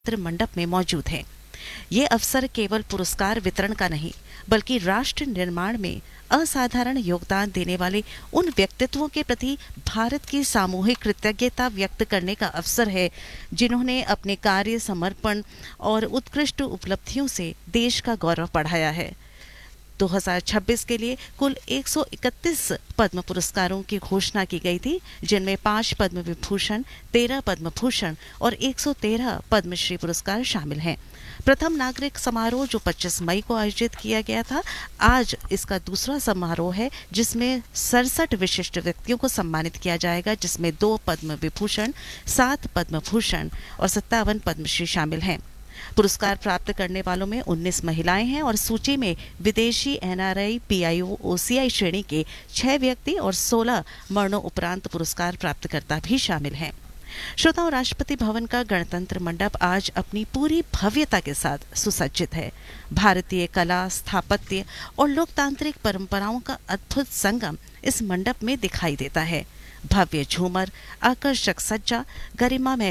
मंडप में मौजूद हैं। ये अवसर केवल पुरस्कार वितरण का नहीं, बल्कि राष्ट्र निर्माण में असाधारण योगदान देने वाले उन व्यक्तित्वों के प्रति भारत की सामूहिक कृतज्ञता व्यक्त करने का अवसर है, जिन्होंने अपने कार्य, समर्पण और उत्कृष्ट उपलब्धियों से देश का गौरव बढ़ाया है। 2026 के लिए कुल 131 पद्म पुरस्कारों की घोषणा की गई थी, जिनमें 5 पद्म विभूषण, 13 पद्म भूषण और 113 पद्मश्री पुरस्कार शामिल हैं। प्रथम नागरिक समारोह जो 25 मई को आयोजित किया गया था, आज इसका दूसरा समारोह है, जिसमें 67 विशिष्ट व्यक्तियों को सम्मानित किया जाएगा, जिसमें 2 पद्म विभूषण, 7 पद्म भूषण और 57 पद्मश्री शामिल हैं। पुरस्कार प्राप्त करने वालों में 19 महिलाएं हैं और सूची में विदेशी एनआरआई, पीआईओ, ओसीआई श्रेणी के 6 व्यक्ति और 16 मरणोपरांत पुरस्कार प्राप्तकर्ता भी शामिल हैं। श्रोताओं, राष्ट्रपति भवन का गणतंत्र मंडप आज अपनी पूरी भव्यता के साथ सुसज्जित है। भारतीय कला, स्थापत्य और लोकतांत्रिक परंपराओं का अद्भुत संगम इस मंडप में दिखाई देता है। भव्य झूमर, आकर्षक सज्जा, गरिमामय